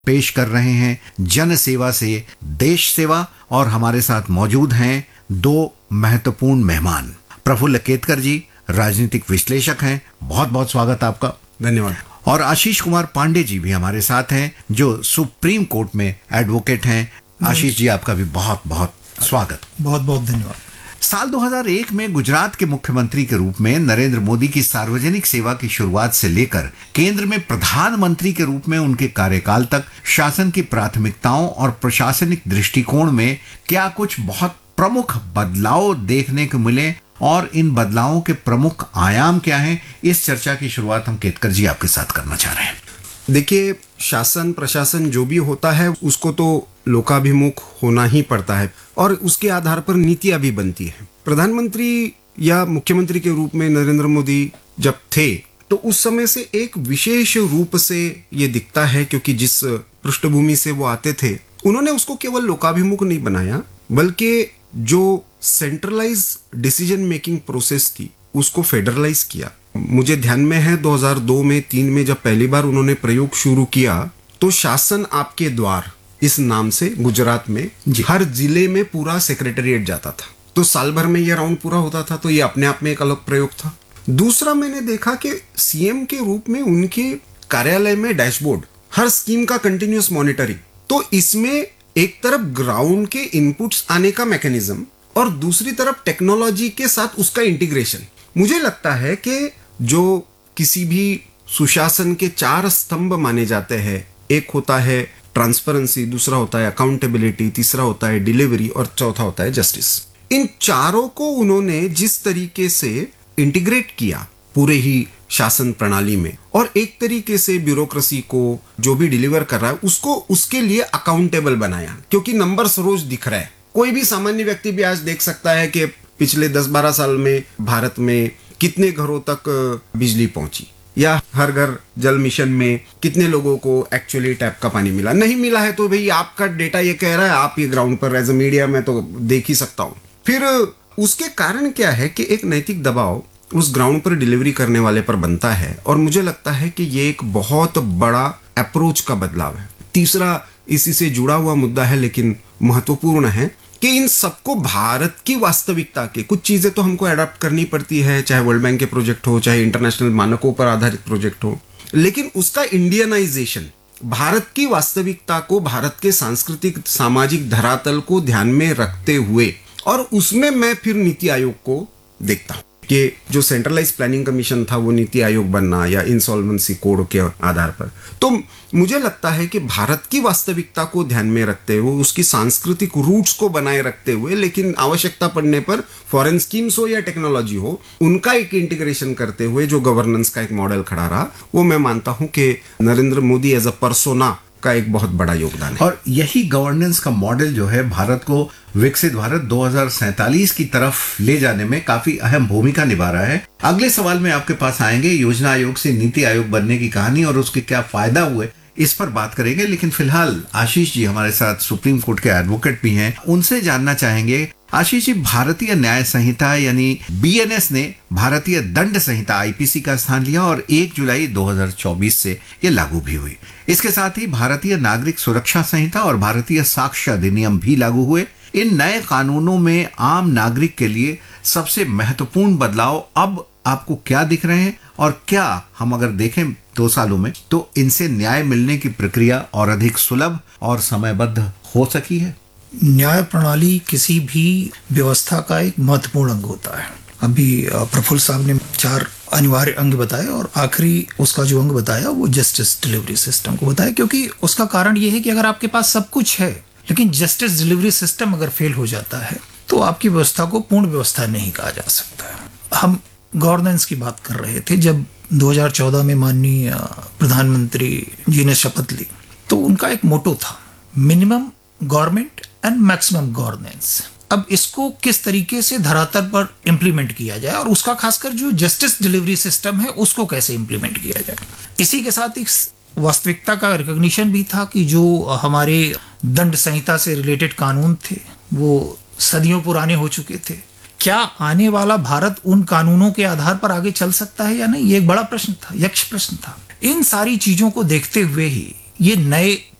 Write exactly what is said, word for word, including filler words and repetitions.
पेश कर रहे हैं जन सेवा से देश सेवा। और हमारे साथ मौजूद हैं दो महत्वपूर्ण मेहमान। प्रफुल्ल केतकर जी राजनीतिक विश्लेषक हैं, बहुत बहुत स्वागत आपका। धन्यवाद। और आशीष कुमार पांडे जी भी हमारे साथ हैं जो सुप्रीम कोर्ट में एडवोकेट हैं। आशीष जी आपका भी बहुत बहुत स्वागत। बहुत बहुत धन्यवाद। साल दो हज़ार एक में गुजरात के मुख्यमंत्री के रूप में नरेंद्र मोदी की सार्वजनिक सेवा की शुरुआत से लेकर केंद्र में प्रधानमंत्री के रूप में उनके कार्यकाल तक शासन की प्राथमिकताओं और प्रशासनिक दृष्टिकोण में क्या कुछ बहुत प्रमुख बदलाव देखने को मिले और इन बदलावों के प्रमुख आयाम क्या हैं, इस चर्चा की शुरुआत हम केतकर जी आपके साथ करना चाह रहे हैं। देखिए, शासन प्रशासन जो भी होता है उसको तो लोकाभिमुख होना ही पड़ता है और उसके आधार पर नीतियां भी बनती है। प्रधानमंत्री या मुख्यमंत्री के रूप में नरेंद्र मोदी जब थे तो उस समय से एक विशेष रूप से ये दिखता है, क्योंकि जिस पृष्ठभूमि से वो आते थे उन्होंने उसको केवल लोकाभिमुख नहीं बनाया, बल्कि जो सेंट्रलाइज डिसीजन मेकिंग प्रोसेस थी उसको फेडरलाइज किया। मुझे ध्यान में है दो हज़ार दो में तीन में जब पहली बार उन्होंने प्रयोग शुरू किया तो शासन आपके द्वार इस नाम से गुजरात में हर जिले में पूरा सेक्रेटेरिएट जाता था। तो साल भर में ये राउंड पूरा होता था, तो ये अपने आप में एक अलग प्रयोग था। दूसरा, मैंने देखा कि सीएम के रूप में उनके कार्यालय में डैशबोर्ड, हर स्कीम का कंटिन्यूअस मॉनिटरिंग। तो इसमें एक तरफ ग्राउंड के इनपुट्स आने का मैकेनिज्म और दूसरी तरफ टेक्नोलॉजी के साथ उसका इंटीग्रेशन। मुझे लगता है कि जो किसी भी सुशासन के चार स्तंभ माने जाते हैं, एक होता है ट्रांसपेरेंसी, दूसरा होता है अकाउंटेबिलिटी, तीसरा होता है डिलीवरी और चौथा होता है जस्टिस। इन चारों को उन्होंने जिस तरीके से इंटीग्रेट किया पूरे ही शासन प्रणाली में और एक तरीके से ब्यूरोक्रेसी को जो भी डिलीवर कर रहा है उसको उसके लिए अकाउंटेबल बनाया, क्योंकि नंबर्स रोज दिख रहा है। कोई भी सामान्य व्यक्ति भी आज देख सकता है कि पिछले दस बारह साल में भारत में कितने घरों तक बिजली पहुंची या हर घर जल मिशन में कितने लोगों को एक्चुअली टैप का पानी मिला। नहीं मिला है तो भाई आपका डेटा ये कह रहा है, आप ये ग्राउंड पर एज ए मीडिया में तो देख ही सकता हूं। फिर उसके कारण क्या है कि एक नैतिक दबाव उस ग्राउंड पर डिलीवरी करने वाले पर बनता है और मुझे लगता है कि ये एक बहुत बड़ा अप्रोच का बदलाव है। तीसरा, इसी से जुड़ा हुआ मुद्दा है लेकिन महत्वपूर्ण है कि इन सबको भारत की वास्तविकता के कुछ चीजें तो हमको अडॉप्ट करनी पड़ती है, चाहे वर्ल्ड बैंक के प्रोजेक्ट हो, चाहे इंटरनेशनल मानकों पर आधारित प्रोजेक्ट हो, लेकिन उसका इंडियनाइजेशन भारत की वास्तविकता को, भारत के सांस्कृतिक सामाजिक धरातल को ध्यान में रखते हुए, और उसमें मैं फिर नीति आयोग को देखता हूं कि जो सेंट्रलाइज प्लानिंग कमीशन था वो नीति आयोग बनना या इंसॉल्वेंसी कोड के आधार पर। तो मुझे लगता है कि भारत की वास्तविकता को ध्यान में रखते हुए, उसकी सांस्कृतिक रूट्स को बनाए रखते हुए, लेकिन आवश्यकता पड़ने पर फॉरेन स्कीम्स हो या टेक्नोलॉजी हो, उनका एक इंटीग्रेशन करते हुए जो गवर्नेंस का एक मॉडल खड़ा रहा, वो मैं मानता हूं कि Narendra Modi as a persona का एक बहुत बड़ा योगदान है। और यही गवर्नेंस का मॉडल जो है भारत को विकसित भारत दो हज़ार सैंतालीस की तरफ ले जाने में काफी अहम भूमिका निभा रहा है। अगले सवाल में आपके पास आएंगे, योजना आयोग से नीति आयोग बनने की कहानी और उसके क्या फायदा हुए, इस पर बात करेंगे। लेकिन फिलहाल आशीष जी हमारे साथ सुप्रीम कोर्ट के एडवोकेट भी हैं, उनसे जानना चाहेंगे। आशीष जी, भारतीय न्याय संहिता यानी बीएनएस ने भारतीय दंड संहिता आईपीसी का स्थान लिया और एक जुलाई दो हज़ार चौबीस से ये लागू भी हुई। इसके साथ ही भारतीय नागरिक सुरक्षा संहिता और भारतीय साक्ष्य अधिनियम भी लागू हुए। इन नए कानूनों में आम नागरिक के लिए सबसे महत्वपूर्ण बदलाव अब आपको क्या दिख रहे हैं, और क्या हम अगर देखें दो सालों में तो इनसे न्याय मिलने की प्रक्रिया और अधिक सुलभ और समयबद्ध हो सकी है? न्याय प्रणाली किसी भी व्यवस्था का एक महत्वपूर्ण अंग होता है। अभी प्रफुल्ल साहब ने चार अनिवार्य अंग बताए और आखिरी उसका जो अंग बताया वो जस्टिस डिलीवरी सिस्टम को बताया, क्योंकि उसका कारण ये है कि अगर आपके पास सब कुछ है लेकिन जस्टिस डिलीवरी सिस्टम अगर फेल हो जाता है तो आपकी व्यवस्था को पूर्ण व्यवस्था नहीं कहा जा सकता है। हम गवर्नेंस की बात कर रहे थे, जब दो हज़ार चौदह में माननीय प्रधानमंत्री जी ने शपथ ली तो उनका एक मोटो था, minimum government and maximum governance. अब इसको किस तरीके से धरातल पर इंप्लीमेंट किया जाए और उसका खासकर जो जस्टिस डिलीवरी सिस्टम है उसको कैसे इंप्लीमेंट किया जाए। इसी के साथ एक वास्तविकता का रिकॉग्निशन भी था कि जो हमारे दंड संहिता से रिलेटेड कानून थे वो सदियों पुराने हो चुके थे। क्या आने वाला भारत उन कानूनों के आधार पर आगे चल सकता है या नहीं, ये एक बड़ा प्रश्न था, यक्ष प्रश्न था। इन सारी चीजों को देखते हुए ही ये नए